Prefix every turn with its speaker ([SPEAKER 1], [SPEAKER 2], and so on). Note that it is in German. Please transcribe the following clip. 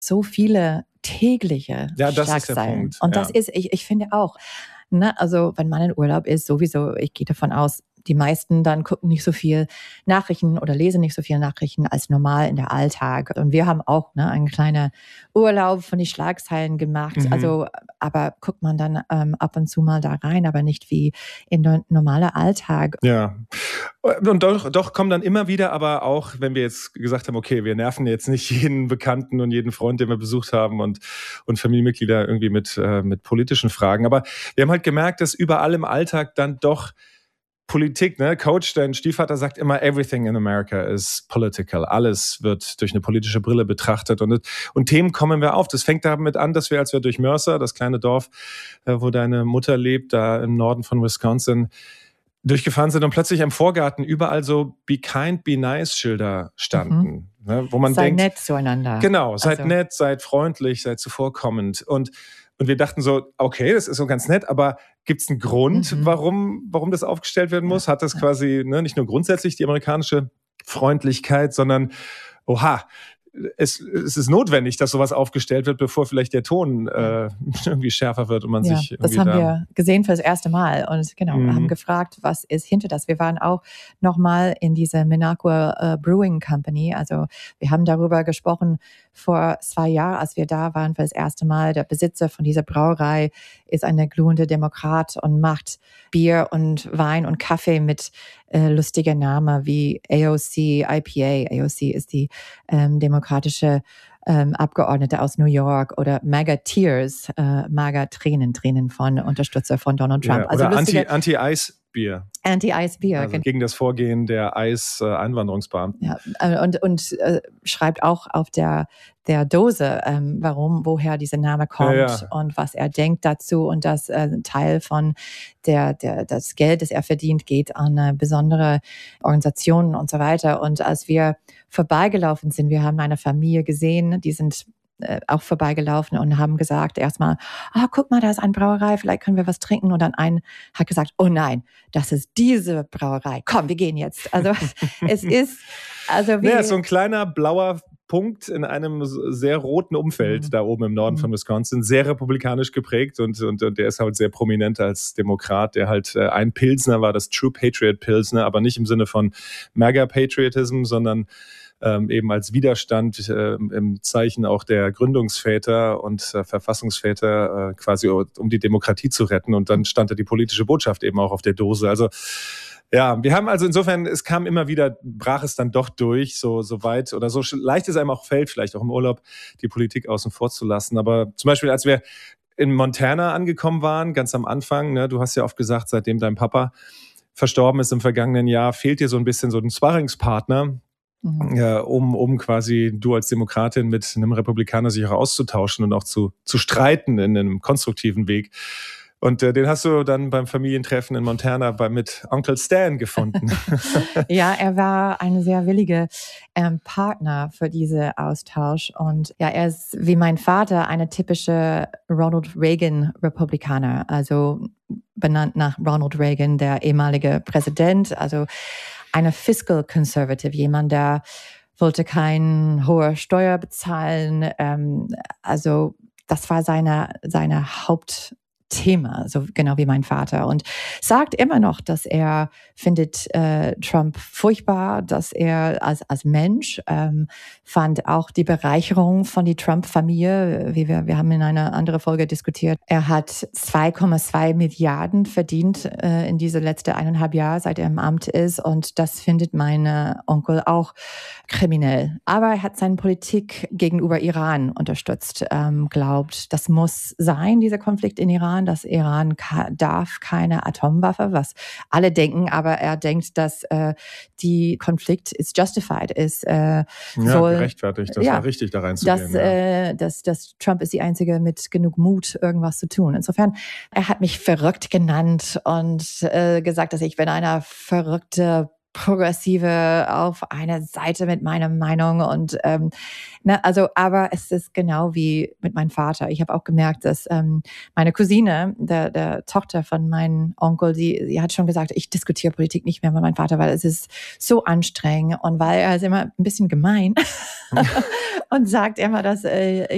[SPEAKER 1] so viele tägliche
[SPEAKER 2] Ja, das ist der
[SPEAKER 1] Schlagzeilen.
[SPEAKER 2] Punkt.
[SPEAKER 1] Und das ist, ich finde auch, ne, also wenn man in Urlaub ist, sowieso, ich gehe davon aus, die meisten dann gucken nicht so viel Nachrichten oder lesen nicht so viel Nachrichten als normal in der Alltag. Und wir haben auch einen kleinen Urlaub von den Schlagzeilen gemacht. Also, aber guckt man dann ab und zu mal da rein, aber nicht wie in der normale Alltag.
[SPEAKER 2] Ja, und doch kommen dann immer wieder, aber auch, wenn wir jetzt gesagt haben, okay, wir nerven jetzt nicht jeden Bekannten und jeden Freund, den wir besucht haben und Familienmitglieder irgendwie mit politischen Fragen. Aber wir haben halt gemerkt, dass überall im Alltag dann doch Politik, ne? Coach, dein Stiefvater sagt immer, everything in America is political. Alles wird durch eine politische Brille betrachtet und Themen kommen wir auf. Das fängt damit an, dass wir, als wir durch Mercer, das kleine Dorf, wo deine Mutter lebt, da im Norden von Wisconsin, durchgefahren sind und plötzlich im Vorgarten überall so Be Kind, Be Nice Schilder standen. Ne? Wo man denkt,
[SPEAKER 1] nett zueinander.
[SPEAKER 2] Genau, seid nett, seid freundlich, seid zuvorkommend. Und wir dachten so, okay, das ist so ganz nett, aber gibt es einen Grund, warum das aufgestellt werden muss? Hat das quasi nicht nur grundsätzlich die amerikanische Freundlichkeit, sondern, oha, es ist notwendig, dass sowas aufgestellt wird, bevor vielleicht der Ton irgendwie schärfer wird und man sich irgendwie
[SPEAKER 1] das haben wir gesehen für das erste Mal und haben gefragt, was ist hinter das. Wir waren auch nochmal in dieser Minocqua Brewing Company, also wir haben darüber gesprochen vor 2 Jahren, als wir da waren für das erste Mal. Der Besitzer von dieser Brauerei ist ein glühender Demokrat und macht Bier und Wein und Kaffee mit lustiger Namen wie AOC, IPA. AOC ist die demokratische Abgeordnete aus New York oder MAGA Tears, MAGA Tränen von Unterstützer von Donald Trump.
[SPEAKER 2] Ja, oder also Anti-Eis-Bier.
[SPEAKER 1] Anti-Eis-Bier.
[SPEAKER 2] Also gegen das Vorgehen der Eis-Einwanderungsbeamten.
[SPEAKER 1] Ja, und schreibt auch auf der Dose, woher dieser Name kommt und was er denkt dazu und dass Teil von das Geld, das er verdient, geht an besondere Organisationen und so weiter. Und als wir vorbeigelaufen sind, wir haben eine Familie gesehen, die sind auch vorbeigelaufen und haben gesagt erstmal, guck mal, da ist eine Brauerei, vielleicht können wir was trinken. Und dann ein hat gesagt, oh nein, das ist diese Brauerei. Komm, wir gehen jetzt. Also es ist,
[SPEAKER 2] so ein kleiner blauer Punkt in einem sehr roten Umfeld da oben im Norden von Wisconsin, sehr republikanisch geprägt und der ist halt sehr prominent als Demokrat, der halt ein Pilsner war, das True Patriot Pilsner, aber nicht im Sinne von Mega-Patriotism, sondern eben als Widerstand im Zeichen auch der Gründungsväter und Verfassungsväter quasi, um die Demokratie zu retten. Und dann stand da die politische Botschaft eben auch auf der Dose. Also ja, wir haben also insofern, es kam immer wieder, brach es dann doch durch, so weit oder so leicht es einem auch fällt, vielleicht auch im Urlaub, die Politik außen vor zu lassen. Aber zum Beispiel, als wir in Montana angekommen waren, ganz am Anfang, ne, du hast ja oft gesagt, seitdem dein Papa verstorben ist im vergangenen Jahr, fehlt dir so ein bisschen so ein Sparringspartner, um quasi du als Demokratin mit einem Republikaner sich auch auszutauschen und auch zu streiten in einem konstruktiven Weg. Und den hast du dann beim Familientreffen in Montana mit Onkel Stan gefunden.
[SPEAKER 1] Ja, er war ein sehr williger Partner für diesen Austausch. Und ja, er ist wie mein Vater eine typische Ronald Reagan-Republikaner, also benannt nach Ronald Reagan, der ehemalige Präsident, also eine Fiscal Conservative, jemand, der wollte keine hohe Steuer bezahlen. Also das war seine Hauptthema, so genau wie mein Vater. Und sagt immer noch, dass er findet Trump furchtbar, dass er als Mensch fand auch die Bereicherung von die Trump-Familie, wie wir haben in einer anderen Folge diskutiert. Er hat 2,2 Milliarden verdient in diese letzten 1,5 Jahre, seit er im Amt ist. Und das findet mein Onkel auch kriminell. Aber er hat seine Politik gegenüber Iran unterstützt, glaubt, das muss sein, dieser Konflikt in Iran, dass Iran darf keine Atomwaffe, was alle denken, aber er denkt, dass die Konflikt ist justified, ist
[SPEAKER 2] gerechtfertigt, das war richtig, da reinzugehen.
[SPEAKER 1] Dass Trump ist die Einzige mit genug Mut, irgendwas zu tun. Insofern, er hat mich verrückt genannt und gesagt, dass ich bin eine verrückte Progressive auf einer Seite mit meiner Meinung und aber es ist genau wie mit meinem Vater. Ich habe auch gemerkt, dass meine Cousine, der Tochter von meinem Onkel, sie hat schon gesagt, ich diskutiere Politik nicht mehr mit meinem Vater, weil es ist so anstrengend und weil er ist immer ein bisschen gemein und sagt immer, dass